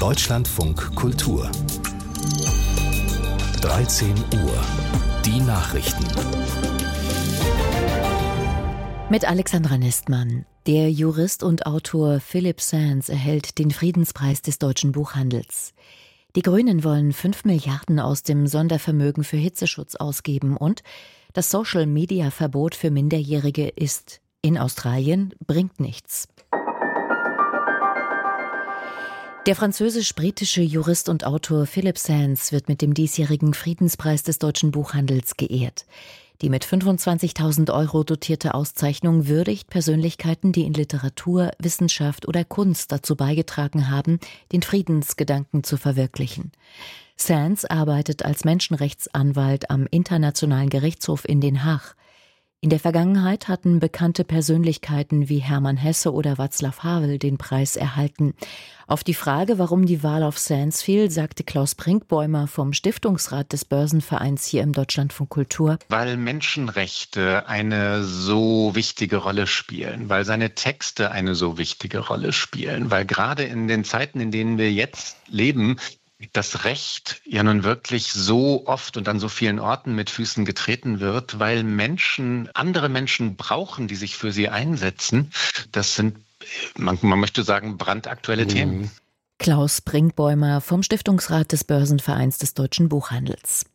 Deutschlandfunk Kultur 13 Uhr. Die Nachrichten. Mit Alexandra Nestmann. Der Jurist und Autor Philipp Sands erhält den Friedenspreis des deutschen Buchhandels. Die Grünen wollen 5 Milliarden aus dem Sondervermögen für Hitzeschutz ausgeben und das Social-Media-Verbot für Minderjährige ist in Australien bringt nichts. Der französisch-britische Jurist und Autor Philipp Sands wird mit dem diesjährigen Friedenspreis des deutschen Buchhandels geehrt. Die mit 25.000 € dotierte Auszeichnung würdigt Persönlichkeiten, die in Literatur, Wissenschaft oder Kunst dazu beigetragen haben, den Friedensgedanken zu verwirklichen. Sands arbeitet als Menschenrechtsanwalt am Internationalen Gerichtshof in Den Haag. In der Vergangenheit hatten bekannte Persönlichkeiten wie Hermann Hesse oder Václav Havel den Preis erhalten. Auf die Frage, warum die Wahl auf Sands fiel, sagte Klaus Brinkbäumer vom Stiftungsrat des Börsenvereins hier im Deutschlandfunk Kultur. Weil Menschenrechte eine so wichtige Rolle spielen, weil seine Texte eine so wichtige Rolle spielen, weil gerade in den Zeiten, in denen wir jetzt leben, das Recht ja nun wirklich so oft und an so vielen Orten mit Füßen getreten wird, weil Menschen, andere Menschen brauchen, die sich für sie einsetzen. Das sind, man möchte sagen, brandaktuelle Themen. Klaus Brinkbäumer vom Stiftungsrat des Börsenvereins des deutschen Buchhandels.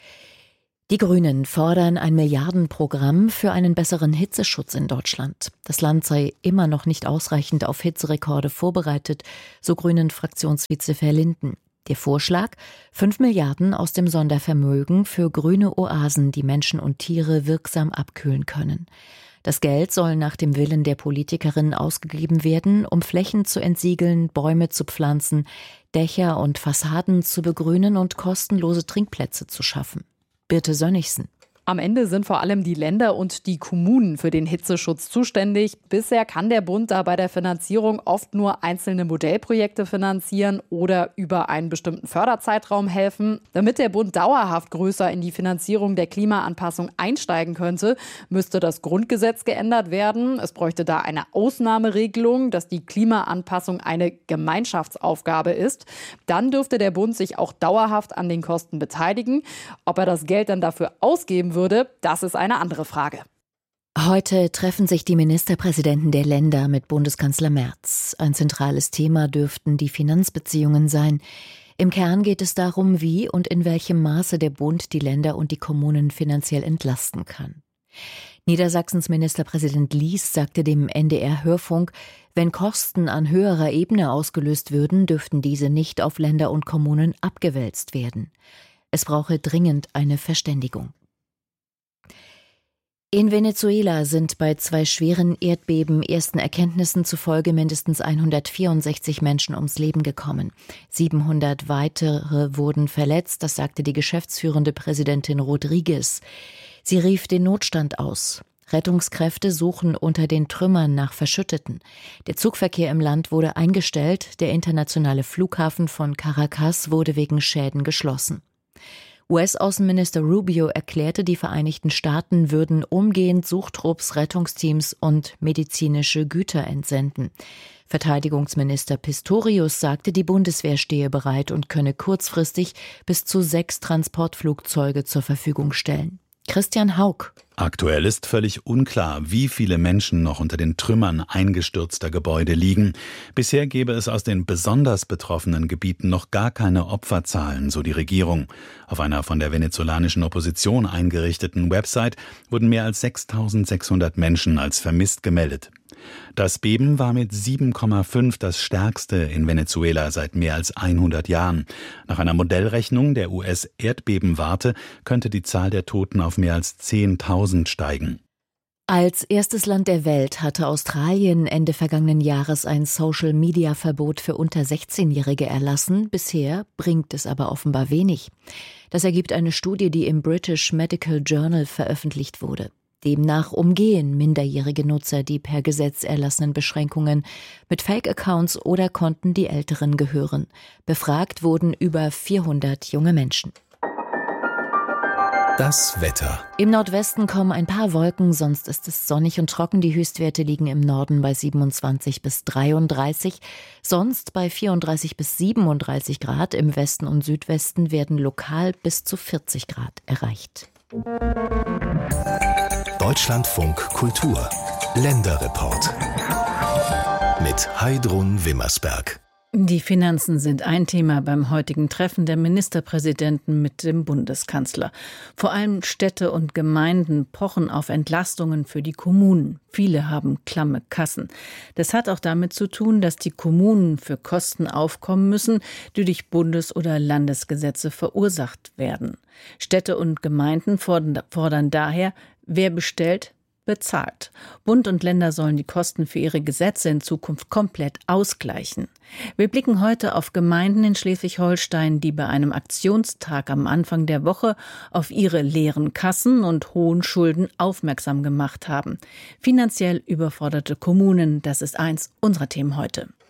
Die Grünen fordern ein Milliardenprogramm für einen besseren Hitzeschutz in Deutschland. Das Land sei immer noch nicht ausreichend auf Hitzerekorde vorbereitet, so Grünen-Fraktionsvize Verlinden. Der Vorschlag: 5 Milliarden aus dem Sondervermögen für grüne Oasen, die Menschen und Tiere wirksam abkühlen können. Das Geld soll nach dem Willen der Politikerin ausgegeben werden, um Flächen zu entsiegeln, Bäume zu pflanzen, Dächer und Fassaden zu begrünen und kostenlose Trinkplätze zu schaffen. Birte Sönnigsen. Am Ende sind vor allem die Länder und die Kommunen für den Hitzeschutz zuständig. Bisher kann der Bund da bei der Finanzierung oft nur einzelne Modellprojekte finanzieren oder über einen bestimmten Förderzeitraum helfen. Damit der Bund dauerhaft größer in die Finanzierung der Klimaanpassung einsteigen könnte, müsste das Grundgesetz geändert werden. Es bräuchte da eine Ausnahmeregelung, dass die Klimaanpassung eine Gemeinschaftsaufgabe ist. Dann dürfte der Bund sich auch dauerhaft an den Kosten beteiligen. Ob er das Geld dann dafür ausgeben würde, das ist eine andere Frage. Heute treffen sich die Ministerpräsidenten der Länder mit Bundeskanzler Merz. Ein zentrales Thema dürften die Finanzbeziehungen sein. Im Kern geht es darum, wie und in welchem Maße der Bund die Länder und die Kommunen finanziell entlasten kann. Niedersachsens Ministerpräsident Lies sagte dem NDR-Hörfunk, wenn Kosten an höherer Ebene ausgelöst würden, dürften diese nicht auf Länder und Kommunen abgewälzt werden. Es brauche dringend eine Verständigung. In Venezuela sind bei 2 schweren Erdbeben ersten Erkenntnissen zufolge mindestens 164 Menschen ums Leben gekommen. 700 weitere wurden verletzt, das sagte die geschäftsführende Präsidentin Rodriguez. Sie rief den Notstand aus. Rettungskräfte suchen unter den Trümmern nach Verschütteten. Der Zugverkehr im Land wurde eingestellt, der internationale Flughafen von Caracas wurde wegen Schäden geschlossen. US-Außenminister Rubio erklärte, die Vereinigten Staaten würden umgehend Suchtrupps, Rettungsteams und medizinische Güter entsenden. Verteidigungsminister Pistorius sagte, die Bundeswehr stehe bereit und könne kurzfristig bis zu 6 Transportflugzeuge zur Verfügung stellen. Christian Haug. Aktuell ist völlig unklar, wie viele Menschen noch unter den Trümmern eingestürzter Gebäude liegen. Bisher gebe es aus den besonders betroffenen Gebieten noch gar keine Opferzahlen, so die Regierung. Auf einer von der venezolanischen Opposition eingerichteten Website wurden mehr als 6.600 Menschen als vermisst gemeldet. Das Beben war mit 7,5 das stärkste in Venezuela seit mehr als 100 Jahren. Nach einer Modellrechnung der US-Erdbebenwarte könnte die Zahl der Toten auf mehr als 10.000 steigen. Als erstes Land der Welt hatte Australien Ende vergangenen Jahres ein Social-Media-Verbot für unter 16-Jährige erlassen. Bisher bringt es aber offenbar wenig. Das ergibt eine Studie, die im British Medical Journal veröffentlicht wurde. Demnach umgehen minderjährige Nutzer die per Gesetz erlassenen Beschränkungen mit Fake-Accounts oder Konten, die Älteren gehören. Befragt wurden über 400 junge Menschen. Das Wetter. Im Nordwesten kommen ein paar Wolken, sonst ist es sonnig und trocken. Die Höchstwerte liegen im Norden bei 27 bis 33, sonst bei 34 bis 37 Grad. Im Westen und Südwesten werden lokal bis zu 40 Grad erreicht. Deutschlandfunk Kultur. Länderreport. Mit Heidrun Wimmersberg. Die Finanzen sind ein Thema beim heutigen Treffen der Ministerpräsidenten mit dem Bundeskanzler. Vor allem Städte und Gemeinden pochen auf Entlastungen für die Kommunen. Viele haben klamme Kassen. Das hat auch damit zu tun, dass die Kommunen für Kosten aufkommen müssen, die durch Bundes- oder Landesgesetze verursacht werden. Städte und Gemeinden fordern daher, wer bestellt, bezahlt. Bund und Länder sollen die Kosten für ihre Gesetze in Zukunft komplett ausgleichen. Wir blicken heute auf Gemeinden in Schleswig-Holstein, die bei einem Aktionstag am Anfang der Woche auf ihre leeren Kassen und hohen Schulden aufmerksam gemacht haben. Finanziell überforderte Kommunen, das ist eins unserer Themen heute.